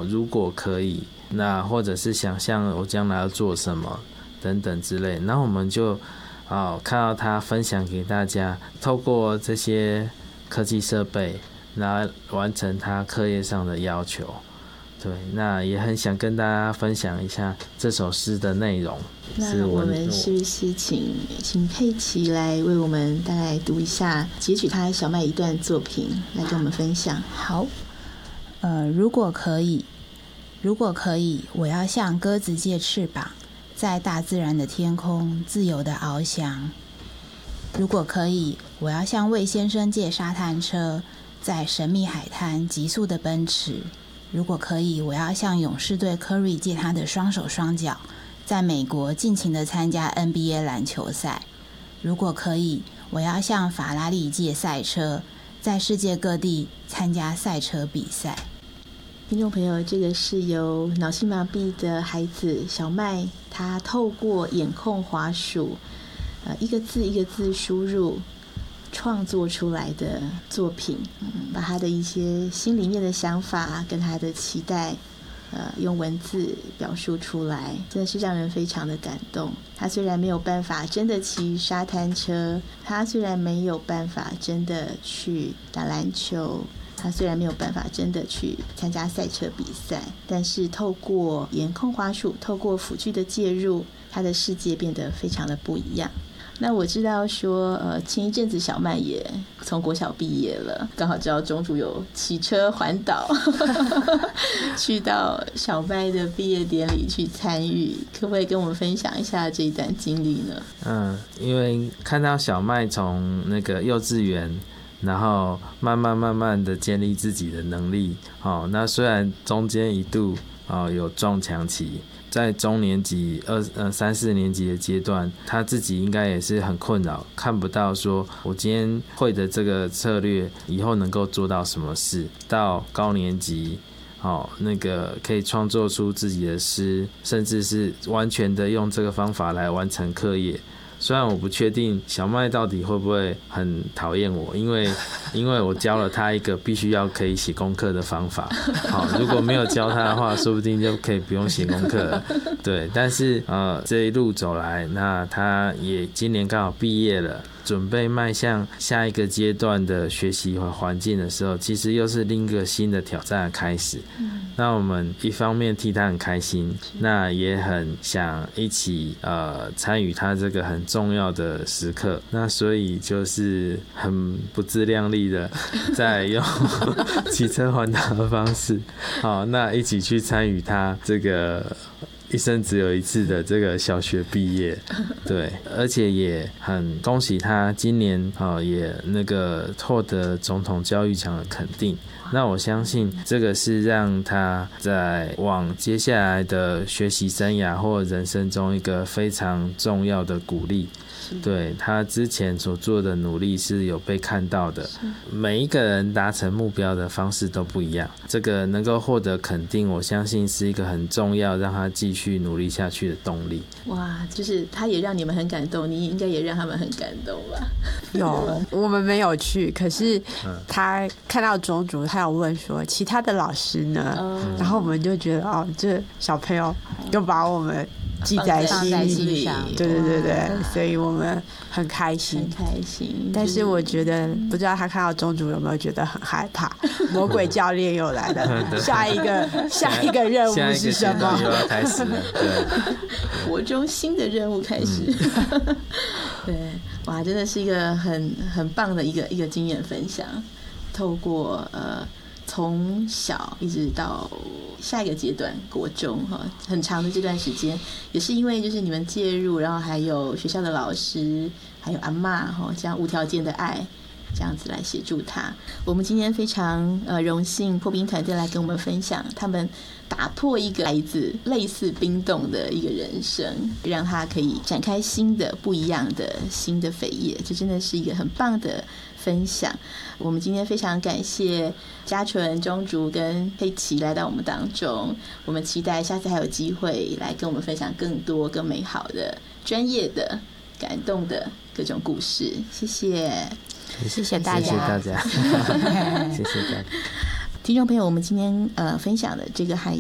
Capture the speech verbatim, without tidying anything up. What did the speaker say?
如果可以，那或者是想象我将来要做什么等等之类，然后我们就哦看到他分享给大家，透过这些科技设备，然后完成他课业上的要求。对，那也很想跟大家分享一下这首诗的内容。 那我们是不是请请佩琪来为我们大概读一下，截取他小麦一段作品来跟我们分享？ 好，呃，如果可以，如果可以，我要向鸽子借翅膀，在大自然的天空自由地翱翔。如果可以，我要向魏先生借沙滩车，在神秘海滩急速地奔驰。如果可以，我要向勇士队 Curry 借他的双手双脚，在美国尽情地参加 N B A 篮球赛。如果可以，我要向法拉利借赛车，在世界各地参加赛车比赛。 听众朋友，这个是由脑性麻痹的孩子小麦，他透过眼控滑鼠，呃，一个字一个字输入，创作出来的作品，嗯，把他的一些心里面的想法跟他的期待，呃，用文字表述出来，真的是让人非常的感动。他虽然没有办法真的骑沙滩车，他虽然没有办法真的去打篮球，他虽然没有办法真的去参加赛车比赛，但是透过眼控滑鼠，透过辅具的介入，他的世界变得非常的不一样。那我知道说，呃，前一阵子小麦也从国小毕业了，刚好知道中主有骑车环岛，去到小麦的毕业典礼去参与，可不可以跟我们分享一下这一段经历呢？ 嗯，因为看到小麦从那个幼稚园，然后慢慢慢慢的建立自己的能力，哦，那虽然中间一度哦有撞墙期。在中年级二呃三四年级的阶段，他自己应该也是很困扰，看不到说我今天会的这个策略以后能够做到什么事。到高年级，哦，那个可以创作出自己的诗，甚至是完全的用这个方法来完成课业。虽然我不确定小麦到底会不会很讨厌我，因为因为我教了他一个必须要可以写功课的方法。好，如果没有教他的话，说不定就可以不用写功课了。对，但是呃这一路走来，那他也今年刚好毕业了，准备迈向下一个阶段的学习和环境的时候，其实又是另一个新的挑战的开始。嗯，那我们一方面替他很开心，那也很想一起呃参与他这个很重要的时刻，那所以就是很不自量力的在用骑车环岛的方式，好，那一起去参与他这个一生只有一次的这个小学毕业。对，而且也很恭喜他今年哦也那个获得总统教育奖的肯定。那我相信这个是让他在往接下来的学习生涯或人生中一个非常重要的鼓励。对，他之前所做的努力是有被看到的，每一个人达成目标的方式都不一样，这个能够获得肯定，我相信是一个很重要让他继续努力下去的动力。 哇，就是他也让你们很感动，你应该也让他们很感动吧？ 有，我们没有去，可是他看到中主，他有问说其他的老师呢？嗯，然后我们就觉得哦，这小朋友又把我们记在心里，对对对对，所以我们很开心， 很开心。 但是我觉得，不知道他看到中主有没有觉得很害怕？魔鬼教练又来了，下一个下一个任务是什么？ 又要开始了，对， 国中新的任务开始。嗯、对，哇，真的是一个很很棒的一个一个经验分享，透过呃。从小一直到下一个阶段国中哈，很长的这段时间，也是因为就是你们介入，然后还有学校的老师，还有阿嬷哈，这样无条件的爱，这样子来协助他。我们今天非常呃荣幸破冰团队来跟我们分享他们打破一个孩子类似冰冻的一个人生，让他可以展开新的不一样的新的扉页，这真的是一个很棒的分享。我们今天非常感谢嘉纯、中竹跟佩琪来到我们当中，我们期待下次还有机会来跟我们分享更多更美好的专业的感动的各种故事。谢谢谢谢大家， 谢谢大家谢谢大家。 听众朋友，我们今天呃分享的这个孩